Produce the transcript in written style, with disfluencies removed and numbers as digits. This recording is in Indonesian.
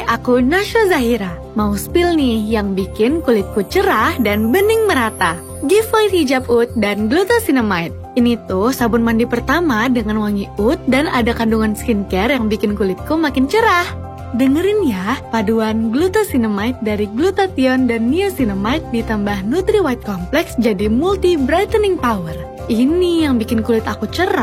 aku Nasya Zahira. Mau spill nih yang bikin kulitku cerah dan bening merata. Giveaway hijab oud dan glucosinamide. Ini tuh sabun mandi pertama dengan wangi oud dan ada kandungan skincare yang bikin kulitku makin cerah. Dengerin ya, paduan glucosinamide dari glutathione dan niacinamide ditambah Nutri White Complex jadi multi brightening power. Ini yang bikin kulit aku cerah.